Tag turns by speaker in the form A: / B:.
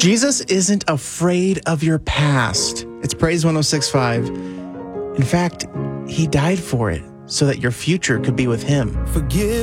A: Jesus isn't afraid of your past. It's Praise 106.5. In fact, he died for it so that your future could be with him.
B: Forgive